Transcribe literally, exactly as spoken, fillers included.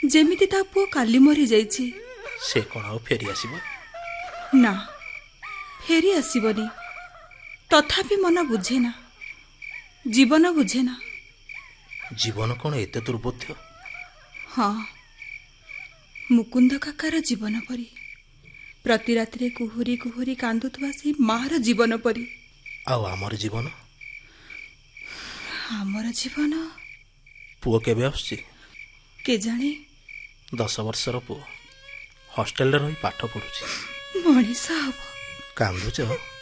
जेमिति ता पुओ काली मरी जाइछि। से कौन आउ फेरी आसीबो? ना, फेरी आसीबनी। तथापि मन बुझे ना, जीवन बुझे ना। जीवन कौन एते दुर्बोध्य? हाँ, मुकुंद काकार जीवन परी, प्रति रात्रि कुहुरी कुहुरी कांदुथुवा से मार जीवन परी। आउ आमर जीवन? आमर जीवन पुओ केबे आसुची? के जाने। दस वर्षर पुओ हॉस्टेल रे रही पाठ पढ़ुची। मनीषा हब। कांदुच?